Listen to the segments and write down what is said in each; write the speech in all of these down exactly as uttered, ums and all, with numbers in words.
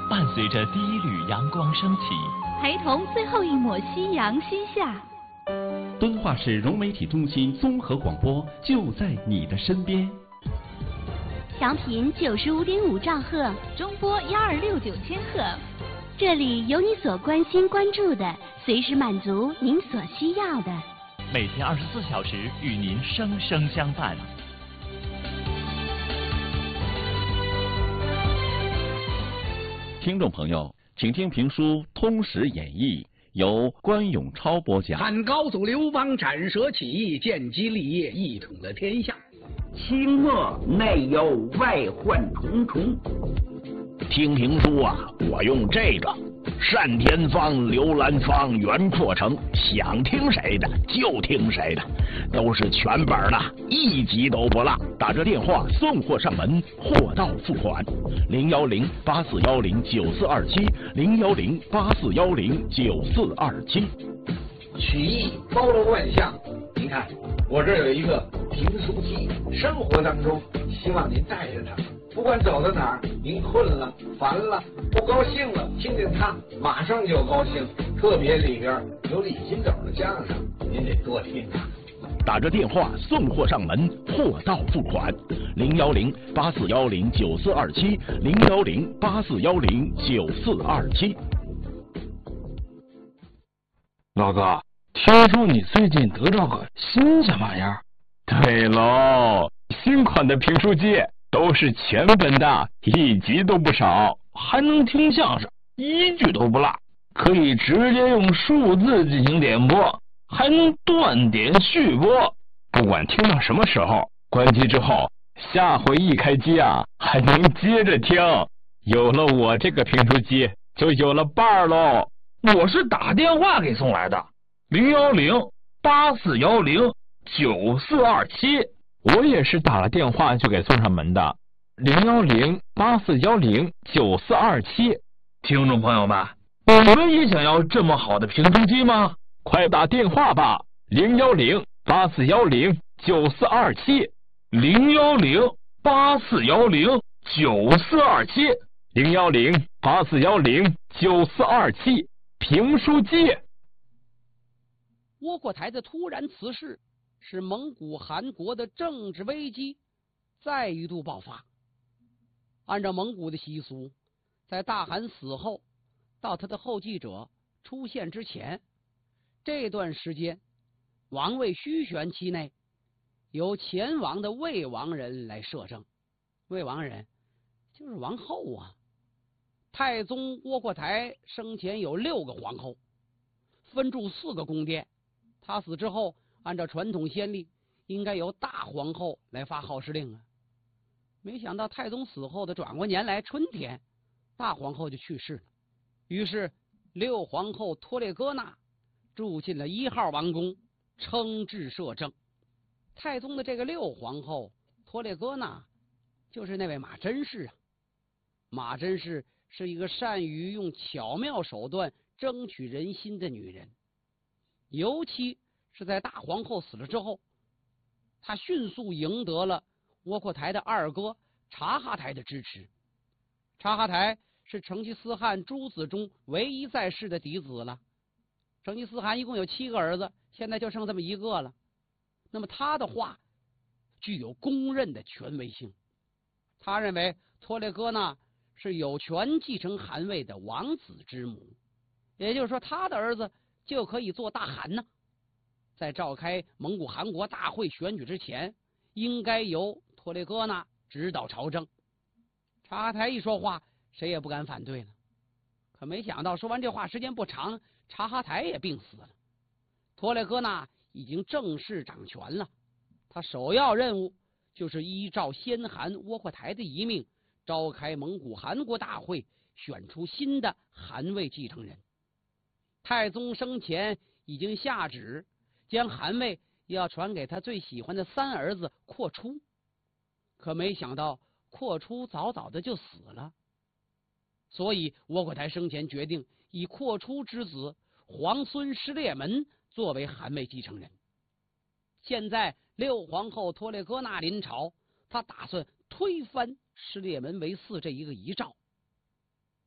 伴随着第一缕阳光升起， 陪同最后一抹夕阳西下。 敦化市融媒体中心综合广播就在你的身边。 调频九十五点五兆赫，中波幺二六九千赫，这里有你所关心关注的，随时满足您所需要的。 每天二十四小时与您生生相伴。 听众朋友，请听评书《通史演义》，由关永超播讲。 汉高祖刘邦斩蛇起义，建基立业，一统了天下。 清末内忧外患重重。 听评书啊，我用这个单田芳、刘兰芳、袁阔成，想听谁的就听谁的，都是全本的，一集都不落。打这电话送货上门，货到付款。零幺零八四幺零九四二七，零幺零八四幺零九四二七。 曲艺包罗万象，您看我这有一个评书机，生活当中希望您带着它。不管走到哪儿，您困了、烦了、不高兴了，听见它马上就高兴。特别里边有李金斗的相声，您得多听啊。 打着电话送货上门，货到付款。零幺零八四幺零九四二七，零幺零八四幺零九四二七。 老哥，听说你最近得着个新什么玩意儿？ 对喽，新款的评书机。都是全本的，一集都不少， 还能听相声，一句都不落，可以直接用数字进行点播，还能断点续播。 不管听到什么时候，关机之后，下回一开机啊，还能接着听。有了我这个评书机，就有了伴儿喽。 我是打电话给送来的，零幺零八四幺零九四二七。 我也是打了电话就给送上门的，零幺零八四幺零九四二七。 听众朋友们，你们也想要这么好的评书机吗？ 快打电话吧，零幺零八四幺零九四二七， 零幺零八四幺零九四二七， 零幺零八四幺零九四二七，评书机。 窝阔台的突然辞世，使蒙古汗国的政治危机再一度爆发。按照蒙古的习俗，在大汗死后到他的后继者出现之前，这段时间王位虚悬期内，由前王的卫王人来摄政。卫王人就是王后啊。太宗窝阔台生前有六个皇后，分驻四个宫殿。他死之后，按照传统先例，应该由大皇后来发号施令啊。没想到太宗死后的转过年来春天，大皇后就去世了。于是六皇后托列哥纳住进了一号王宫，称制摄政。太宗的这个六皇后托列哥纳，就是那位马真氏啊。马真氏是一个善于用巧妙手段争取人心的女人，尤其是在大皇后死了之后，他迅速赢得了窝阔台的二哥察哈台的支持。察哈台是成吉思汗诸子中唯一在世的嫡子了。成吉思汗一共有七个儿子，现在就剩这么一个了。那么他的话具有公认的权威性。他认为托列哥纳是有权继承汗位的王子之母，也就是说他的儿子就可以做大汗呢。在召开蒙古汗国大会选举之前，应该由托列哥纳指导朝政。察哈台一说话，谁也不敢反对了。可没想到说完这话时间不长，察哈台也病死了。托列哥纳已经正式掌权了，他首要任务就是依照先汗窝阔台的遗命，召开蒙古汗国大会，选出新的汗位继承人。太宗生前已经下旨将汗位要传给他最喜欢的三儿子阔出，可没想到阔出早早的就死了，所以窝阔台生前决定以阔出之子皇孙失烈门作为汗位继承人。现在六皇后托列哥纳临朝，他打算推翻失烈门为嗣这一个遗诏。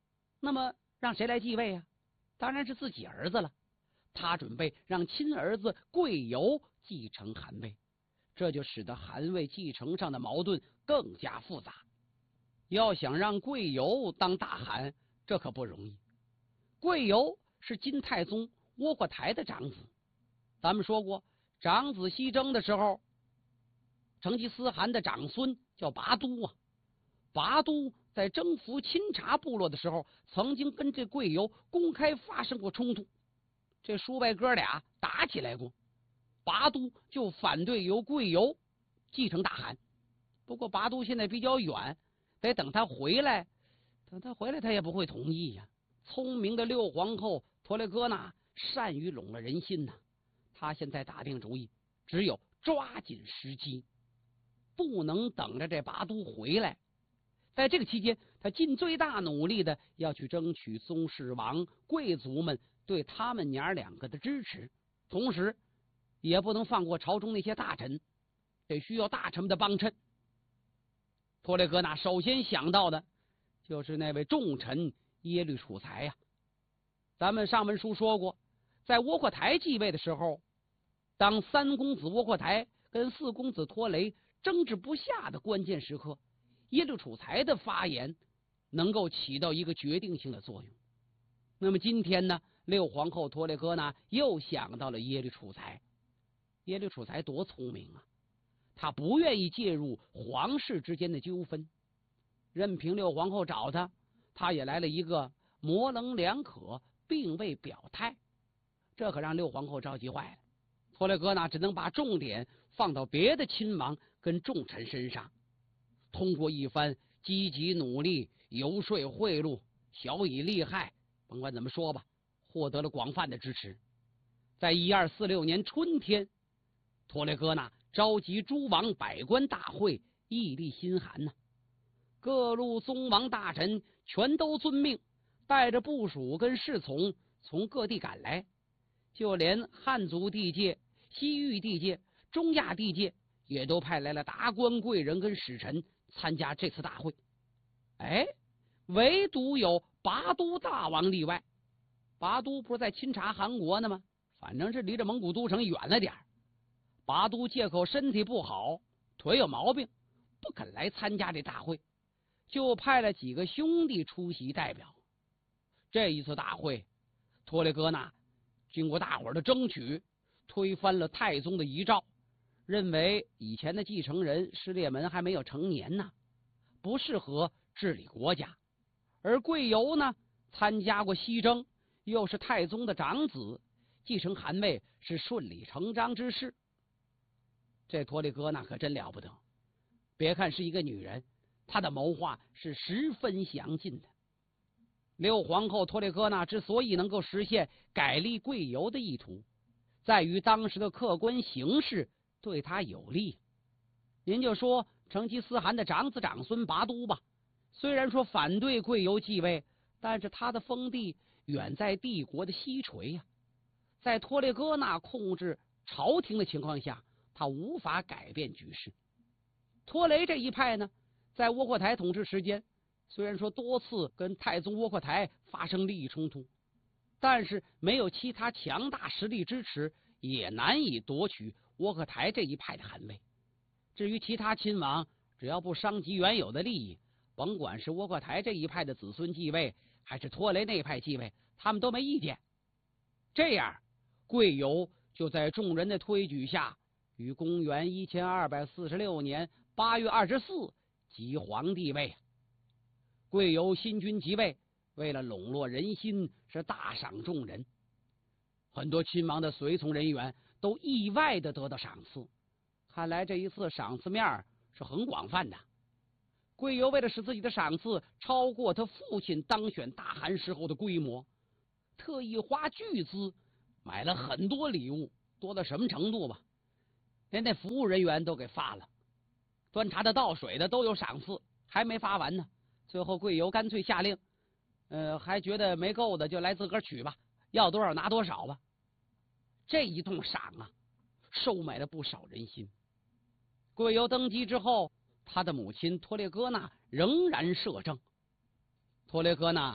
那么让谁来继位啊？当然是自己儿子了。他准备让亲儿子贵由继承汗位，这就使得汗位继承上的矛盾更加复杂。要想让贵由当大汗，这可不容易。贵由是金太宗窝阔台的长子，咱们说过，长子西征的时候，成吉思汗的长孙叫拔都啊。拔都在征服钦察部落的时候，曾经跟这贵由公开发生过冲突，这叔伯哥俩打起来过。拔都就反对由贵由继承大汗，不过拔都现在比较远，得等他回来，等他回来他也不会同意呀。聪明的六皇后托雷戈纳善于笼络人心呐，他现在打定主意，只有抓紧时机，不能等着这拔都回来。在这个期间，他尽最大努力的要去争取宗室王贵族们对他们娘两个的支持，同时也不能放过朝中那些大臣，得需要大臣们的帮衬。托雷戈纳首先想到的就是那位重臣耶律楚材呀、啊。咱们上文书说过，在窝阔台继位的时候，当三公子窝阔台跟四公子托雷争执不下的关键时刻，耶律楚材的发言能够起到一个决定性的作用。那么今天呢，六皇后托雷戈纳又想到了耶律楚材。耶律楚材多聪明啊，他不愿意介入皇室之间的纠纷，任凭六皇后找他，他也来了一个模棱两可，并未表态，这可让六皇后着急坏了。托雷戈纳只能把重点放到别的亲王跟重臣身上，通过一番积极努力、游说贿赂、小以利害，甭管怎么说吧，获得了广泛的支持。在一二四六年春天，托雷戈纳召集诸王百官大会，毅力心寒呐、啊。各路宗王大臣全都遵命，带着部属跟侍从从各地赶来，就连汉族地界、西域地界、中亚地界也都派来了达官贵人跟使臣参加这次大会。哎，唯独有拔都大王例外。拔都不是在钦察韩国呢吗？反正是离着蒙古都城远了点。拔都借口身体不好，腿有毛病，不肯来参加这大会，就派了几个兄弟出席代表。这一次大会，托雷戈纳经过大伙儿的争取，推翻了太宗的遗诏，认为以前的继承人失烈门还没有成年呢，不适合治理国家。而贵由呢，参加过西征，又是太宗的长子，继承汗位是顺理成章之事。这托雷戈纳可真了不得，别看是一个女人，她的谋划是十分详尽的。六皇后托雷戈纳之所以能够实现改立贵由的意图，在于当时的客观形势对她有利。您就说成吉思汗的长子长孙拔都吧，虽然说反对贵由继位，但是他的封地远在帝国的西陲呀、啊，在托雷戈纳控制朝廷的情况下，他无法改变局势。托雷这一派呢，在窝阔台统治时间，虽然说多次跟太宗窝阔台发生利益冲突，但是没有其他强大实力支持，也难以夺取窝阔台这一派的汗位。至于其他亲王，只要不伤及原有的利益，甭管是窝阔台这一派的子孙继位，还是托雷那一派继位，他们都没意见。这样，贵由就在众人的推举下，于公元一千二百四十六年八月二十四即皇帝位。贵由新君即位，为了笼络人心，是大赏众人。很多亲王的随从人员都意外的得到赏赐，看来这一次赏赐面是很广泛的。贵由为了使自己的赏赐超过他父亲当选大汗时候的规模，特意花巨资买了很多礼物，多到什么程度吧？连那服务人员都给发了，端茶的倒水的都有赏赐，还没发完呢。最后贵由干脆下令，呃，还觉得没够的就来自个儿取吧，要多少拿多少吧。这一通赏啊，收买了不少人心。贵由登基之后，他的母亲托雷戈纳仍然摄政。托雷戈纳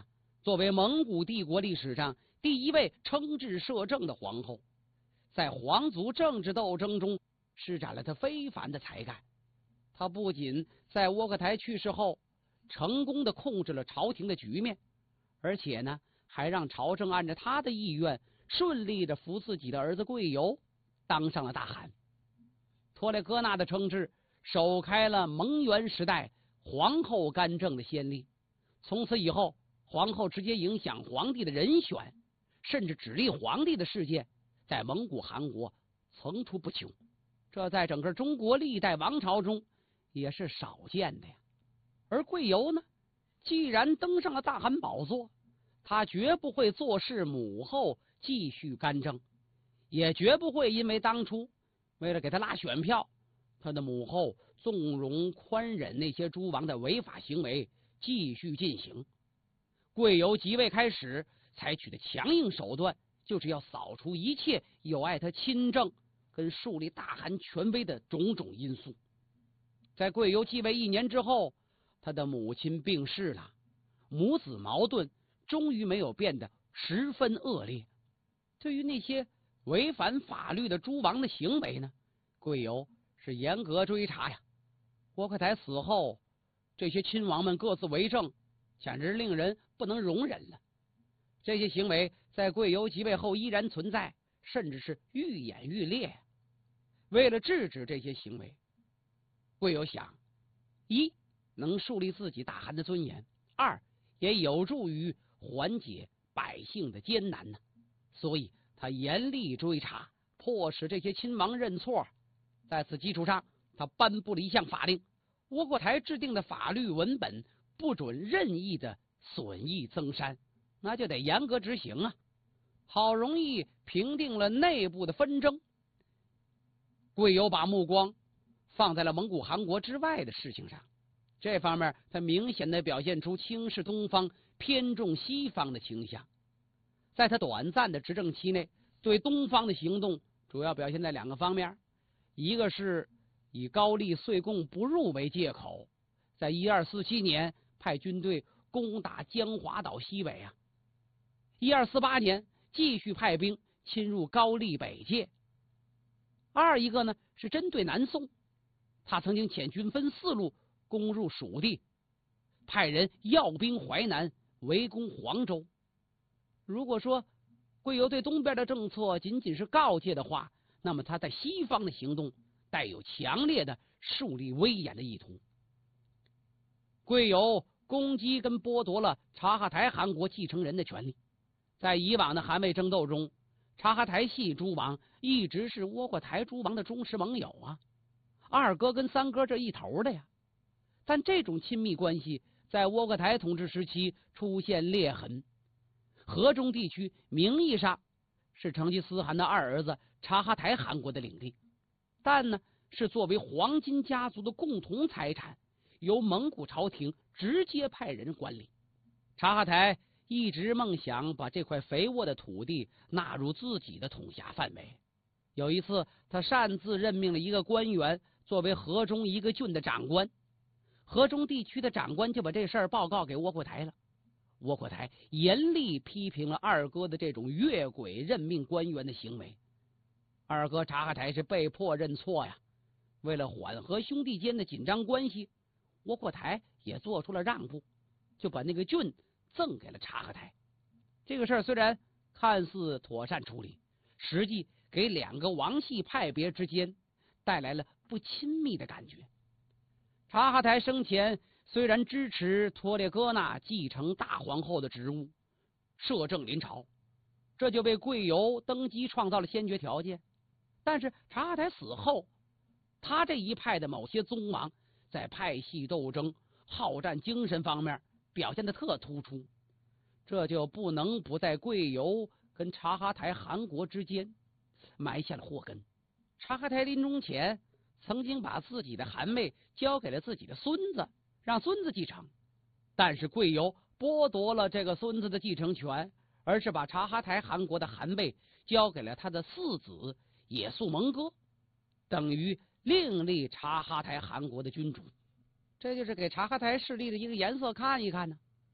作为蒙古帝国历史上第一位称制摄政的皇后，在皇族政治斗争中施展了她非凡的才干。她不仅在窝阔台去世后成功的控制了朝廷的局面，而且呢，还让朝政按照她的意愿顺利的扶自己的儿子贵由当上了大汗。托列戈纳的称制首开了蒙元时代皇后干政的先例，从此以后，皇后直接影响皇帝的人选，甚至指立皇帝的事件，在蒙古汗国层出不穷。这在整个中国历代王朝中也是少见的呀。而贵由呢，既然登上了大汗宝座，他绝不会坐视母后继续干政，也绝不会因为当初为了给他拉选票，他的母后纵容宽忍那些诸王的违法行为继续进行。贵由即位开始采取的强硬手段，就是要扫除一切有碍他亲政跟树立大汗权威的种种因素。在贵由继位一年之后，他的母亲病逝了，母子矛盾终于没有变得十分恶劣。对于那些违反法律的诸王的行为呢，贵由是严格追查呀。窝阔台死后，这些亲王们各自为政，简直令人不能容忍了。这些行为在贵由即位后依然存在，甚至是愈演愈烈。为了制止这些行为，贵由想：一，能树立自己大汗的尊严；二，也有助于缓解百姓的艰难呢。所以他严厉追查，迫使这些亲王认错。在此基础上，他颁布了一项法令：窝阔台制定的法律文本不准任意的损益增删，那就得严格执行啊。好容易平定了内部的纷争，贵由把目光放在了蒙古汗国之外的事情上。这方面他明显的表现出轻视东方、偏重西方的倾向。在他短暂的执政期内，对东方的行动主要表现在两个方面，一个是以高丽岁贡不入为借口，在一二四七年派军队攻打江华岛西北啊，一二四八年继续派兵侵入高丽北界。二一个呢是针对南宋，他曾经遣军分四路攻入蜀地，派人要兵淮南，围攻黄州。如果说贵由对东边的政策仅仅是告诫的话，那么他在西方的行动带有强烈的树立威严的意图。贵由攻击跟剥夺了察哈台汗国继承人的权利。在以往的汗位争斗中，察哈台系诸王一直是窝阔台诸王的忠实盟友啊，二哥跟三哥这一头的呀。但这种亲密关系在窝阔台统治时期出现裂痕。河中地区名义上是成吉思汗的二儿子察哈台汗国的领地，但呢是作为黄金家族的共同财产，由蒙古朝廷直接派人管理。察哈台一直梦想把这块肥沃的土地纳入自己的统辖范围。有一次，他擅自任命了一个官员作为河中一个郡的长官，河中地区的长官就把这事儿报告给窝阔台了。窝阔台严厉批评了二哥的这种越轨任命官员的行为。二哥察哈台是被迫认错呀。为了缓和兄弟间的紧张关系，窝阔台也做出了让步，就把那个郡赠给了察哈台。这个事儿虽然看似妥善处理，实际给两个王系派别之间带来了不亲密的感觉。察哈台生前虽然支持托列戈纳继承大皇后的职务，摄政临朝，这就为贵由登基创造了先决条件。但是察哈台死后，他这一派的某些宗王在派系斗争、好战精神方面表现得特突出，这就不能不在贵由跟察哈台汗国之间埋下了祸根。察哈台临终前曾经把自己的汗位交给了自己的孙子，让孙子继承，但是贵由剥夺了这个孙子的继承权，而是把察哈台汗国的汗位交给了他的四子也速蒙哥，等于另立察哈台汗国的君主。这就是给察哈台势力的一个颜色看一看呢。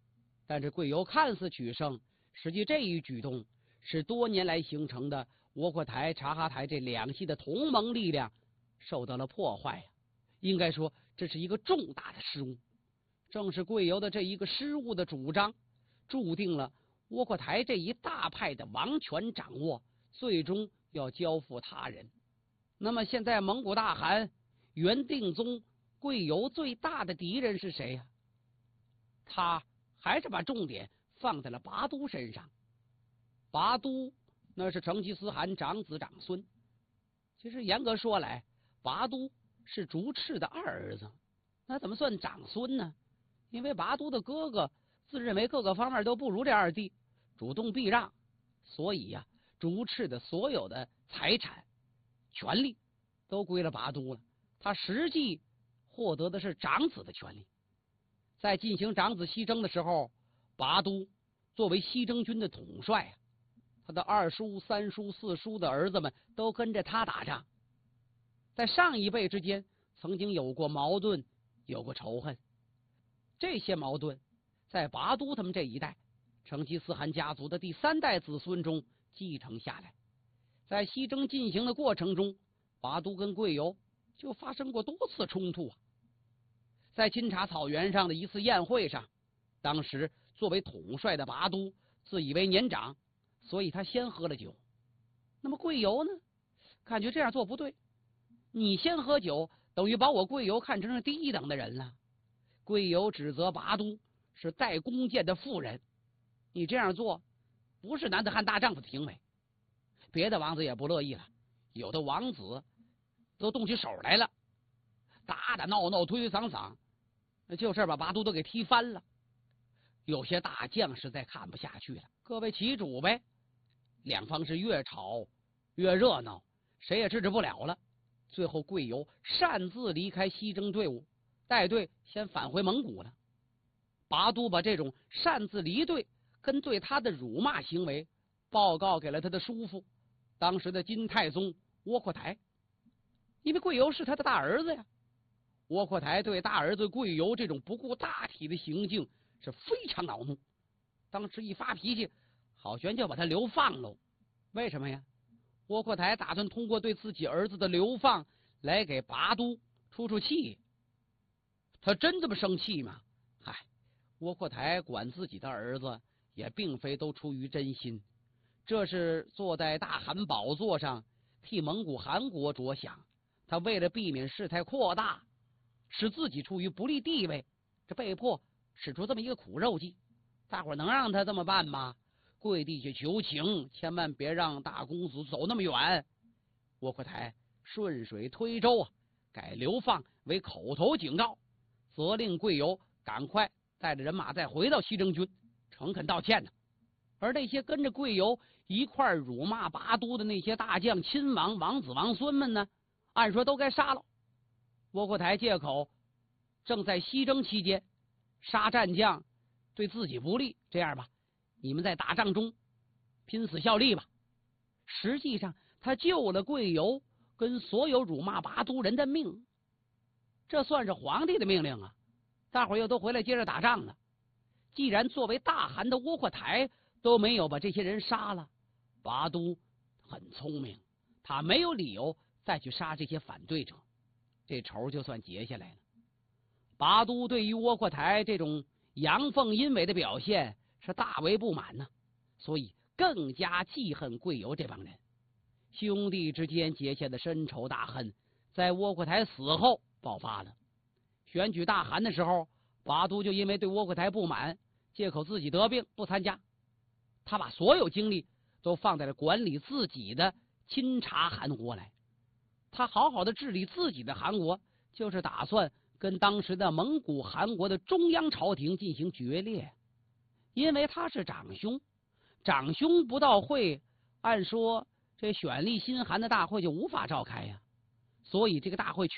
但是贵由看似取胜，实际这一举动是多年来形成的窝阔台、察哈台这两系的同盟力量受到了破坏呀。应该说这是一个重大的失误。正是贵由的这一个失误的主张，注定了窝阔台这一大派的王权掌握最终要交付他人。那么现在蒙古大汗元定宗贵由最大的敌人是谁呀？他还是把重点放在了拔都身上。拔都那是成吉思汗长子长孙，其实严格说来，拔都是竹赤的二儿子，那怎么算长孙呢？因为拔都的哥哥自认为各个方面都不如这二弟，主动避让，所以呀、啊，竹赤的所有的财产、权利都归了拔都了。他实际获得的是长子的权利。在进行长子西征的时候，拔都作为西征军的统帅啊，他的二叔、三叔、四叔的儿子们都跟着他打仗。在上一辈之间曾经有过矛盾，有过仇恨，这些矛盾在拔都他们这一代成吉思汗家族的第三代子孙中继承下来。在西征进行的过程中，拔都跟贵由就发生过多次冲突啊。在金察草原上的一次宴会上，当时作为统帅的拔都自以为年长，所以他先喝了酒。那么贵由呢，感觉这样做不对，你先喝酒等于把我贵由看成是第一等的人了。贵由指责拔都是带弓箭的妇人，你这样做不是男子汉大丈夫的行为。别的王子也不乐意了，有的王子都动起手来了，打打闹闹，推推搡搡，就是把拔都都给踢翻了。有些大将实在看不下去了，各为其主呗。两方是越吵越热闹，谁也制止不了了。最后贵由擅自离开西征队伍，带队先返回蒙古了。拔都把这种擅自离队跟对他的辱骂行为报告给了他的叔父，当时的金太宗窝阔台。因为贵由是他的大儿子呀，窝阔台对大儿子贵由这种不顾大体的行径是非常恼怒，当时一发脾气，好悬就把他流放喽。为什么呀？窝阔台打算通过对自己儿子的流放来给拔都出出气。他真这么生气吗？嗨，窝阔台管自己的儿子也并非都出于真心，这是坐在大汗宝座上替蒙古汗国着想。他为了避免事态扩大，使自己处于不利地位，这被迫使出这么一个苦肉计。大伙能让他这么办吗？跪地去求情，千万别让大公子走那么远。窝阔台顺水推舟啊，改流放为口头警告，责令贵由赶快带着人马再回到西征军，诚恳道歉呢。而那些跟着贵由一块辱骂拔都的那些大将、亲王、王子、王孙们呢，按说都该杀了。窝阔台借口正在西征期间，杀战将对自己不利，这样吧，你们在打仗中拼死效力吧。实际上他救了贵由跟所有辱骂拔都人的命，这算是皇帝的命令啊。大伙又都回来接着打仗了。既然作为大汗的窝阔台都没有把这些人杀了，拔都很聪明，他没有理由再去杀这些反对者，这仇就算结下来了。拔都对于窝阔台这种阳奉阴违的表现是大为不满呢、啊，所以更加记恨贵由这帮人。兄弟之间结下的深仇大恨，在窝阔台死后爆发了。选举大汗的时候，拔都就因为对窝阔台不满，借口自己得病不参加。他把所有精力都放在了管理自己的钦察汗国来。他好好的治理自己的汗国，就是打算跟当时的蒙古汗国的中央朝廷进行决裂。因为他是长兄，长兄不到会，按说这选立新汗的大会就无法召开呀，所以这个大会